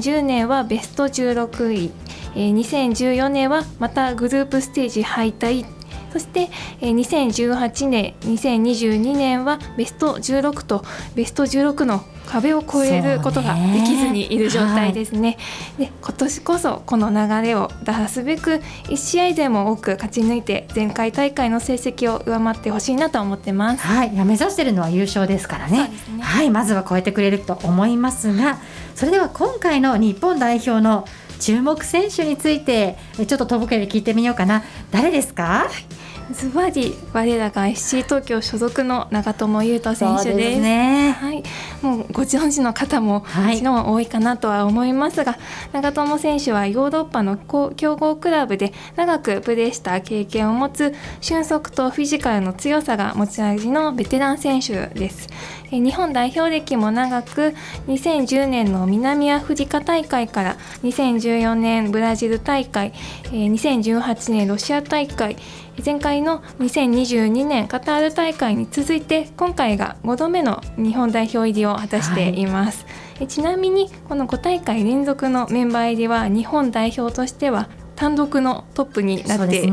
2010年はベスト16位、2014年はまたグループステージ敗退、そして2018年2022年はベスト16とベスト16の壁を越えることができずにいる状態ですね。で、今年こそこの流れを打破すべく1試合でも多く勝ち抜いて前回大会の成績を上回ってほしいなと思ってます。 はい、目指しているのは優勝ですから ね。はい、まずは超えてくれると思いますが、それでは今回の日本代表の注目選手についてちょっととぼけで聞いてみようかな。誰ですか？ ズバリ我らが FC 東京所属の長友佑都選手です。 そうですね。 はい、もうご存知の方ももちろん多いかなとは思いますが、長友選手はヨーロッパの強豪クラブで長くプレーした経験を持つ俊足とフィジカルの強さが持ち味のベテラン選手です。日本代表歴も長く、2010年の南アフリカ大会から2014年ブラジル大会、2018年ロシア大会、前回の2022年カタール大会に続いて今回が5度目の日本代表入りを果たしています。ちなみにこの5大会連続のメンバー入りは日本代表としては単独のトップになって